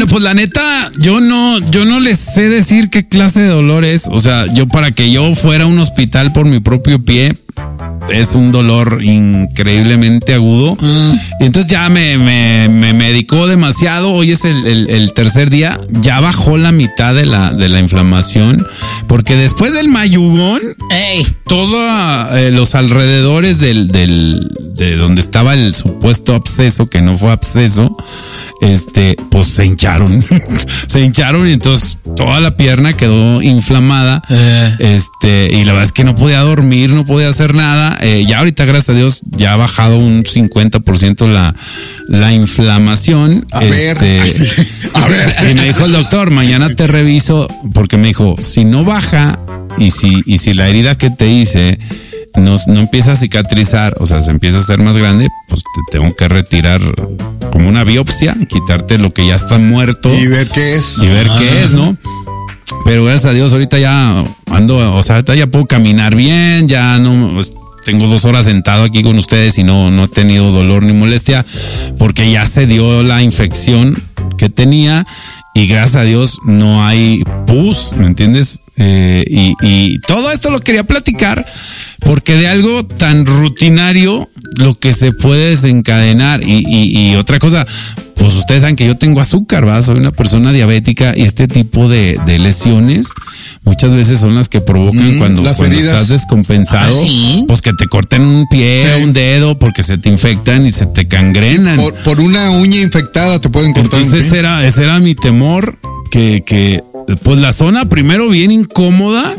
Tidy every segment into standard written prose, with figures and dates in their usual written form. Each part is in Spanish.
Bueno, pues la neta, yo no les sé decir qué clase de dolor es. O sea, yo para que yo fuera a un hospital por mi propio pie, es un dolor increíblemente agudo. Y entonces ya me medicó demasiado. Hoy es el tercer día. Ya bajó la mitad de la inflamación. Porque después del mayugón, todos los alrededores de donde estaba el supuesto absceso, que no fue absceso, pues se hincharon. Se hincharon y entonces toda la pierna quedó inflamada. Y la verdad es que no podía dormir, no podía hacer nada. Ya ahorita, gracias a Dios, ya ha bajado un 50% la inflamación. A ver. Y me dijo el doctor, mañana te reviso, porque me dijo, si no baja y si la herida que te hice no empieza a cicatrizar, o sea, se empieza a hacer más grande, pues te tengo que retirar como una biopsia, quitarte lo que ya está muerto. Y ver qué es. Qué es, ¿no? Pero gracias a Dios ahorita ya ando, o sea, ahorita ya puedo caminar bien, ya no, pues, tengo 2 horas sentado aquí con ustedes y no he tenido dolor ni molestia porque ya se dio la infección que tenía y gracias a Dios no hay pus, ¿me entiendes? Y todo esto lo quería platicar porque de algo tan rutinario lo que se puede desencadenar y otra cosa, pues ustedes saben que yo tengo azúcar, ¿verdad? Soy una persona diabética y este tipo de lesiones muchas veces son las que provocan cuando estás descompensado, ¿sí? Pues que te corten un pie, un dedo, porque se te infectan y se te cangrenan. Por una uña infectada te pueden cortar. Entonces ese era mi temor, que pues la zona primero bien incómoda,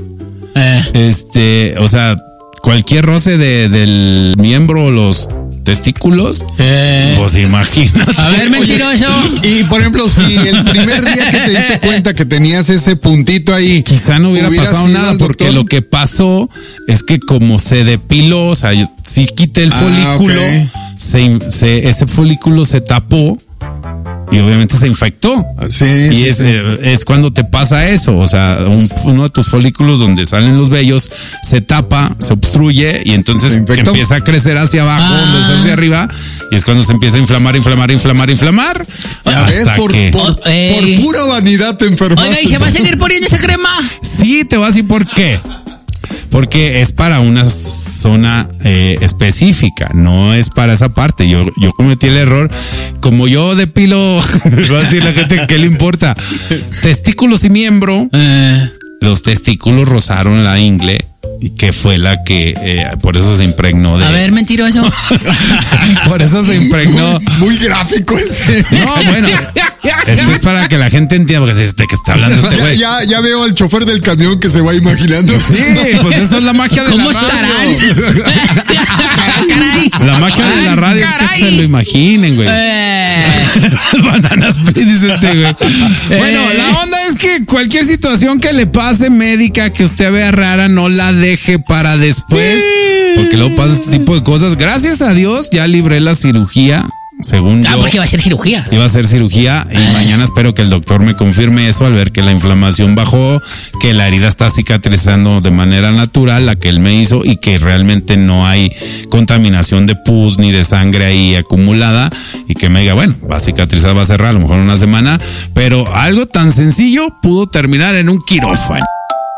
o sea, cualquier roce del miembro o los testículos, pues imagínate. A ver, mentiroso. Y por ejemplo, si el primer día que te diste cuenta que tenías ese puntito ahí, quizá no hubiera pasado nada, porque lo que pasó es que como se depiló, o sea, sí quité el folículo, ese folículo se tapó y obviamente se infectó. Sí, y es cuando te pasa eso, o sea, uno de tus folículos donde salen los vellos se tapa, se obstruye y entonces empieza a crecer hacia abajo, en vez de hacia arriba, y es cuando se empieza a inflamar. Ya ves, por pura vanidad te enfermaste. Oiga, ¿y se va a seguir poniendo esa crema? Sí, te voy a decir por qué. Porque es para una zona específica, no es para esa parte. Yo cometí el error, como yo depilo, va a decir la gente que le importa, testículos y miembro, los testículos rozaron la ingle, y que fue la que por eso se impregnó de... A ver, mentiroso. Por eso se impregnó. Muy gráfico ese. No, bueno, esto es para que la gente entienda, porque de que está hablando este güey. Ya veo al chofer del camión que se va imaginando. Sí, pues eso es la magia de la radio. ¿Cómo estarán? Caray. La magia de la radio es que se lo imaginen, güey. Bananas, dice este güey. Bueno, la onda es que cualquier situación que le pase médica que usted vea rara, no la deje para después, porque luego pasa este tipo de cosas. Gracias a Dios ya libré la cirugía. Según yo, porque iba a ser cirugía. Iba a ser cirugía y mañana espero que el doctor me confirme eso al ver que la inflamación bajó, que la herida está cicatrizando de manera natural, la que él me hizo, y que realmente no hay contaminación de pus ni de sangre ahí acumulada, y que me diga, bueno, va a cicatrizar, va a cerrar a lo mejor una semana, pero algo tan sencillo pudo terminar en un quirófano.